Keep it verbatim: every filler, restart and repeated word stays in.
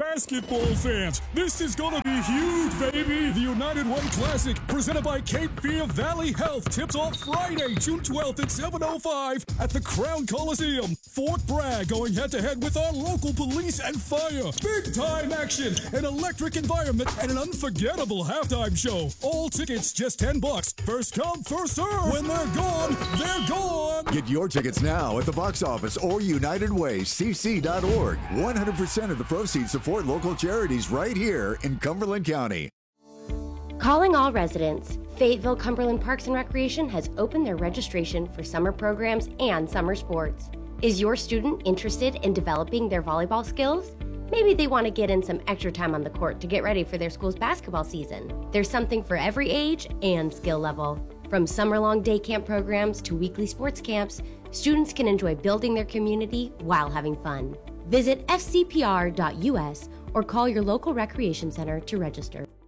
Basketball fans, this is gonna be huge, baby! The United Way Classic, presented by Cape Fear Valley Health, tips off Friday, June twelfth at seven oh five at the Crown Coliseum. Fort Bragg going head-to-head with our local police and fire. Big-time action, an electric environment, and an unforgettable halftime show. All tickets just ten bucks. First come, first serve. When they're gone, they're gone. Get your tickets now at the box office or United Way C C dot org. one hundred percent of the proceeds support local charities right here in Cumberland County. Calling all residents, Fayetteville Cumberland Parks and Recreation has opened their registration for summer programs and summer sports. Is your student interested in developing their volleyball skills? Maybe they want to get in some extra time on the court to get ready for their school's basketball season. There's something for every age and skill level. From summer-long day camp programs to weekly sports camps, students can enjoy building their community while having fun. Visit f c p r dot u s or call your local recreation center to register.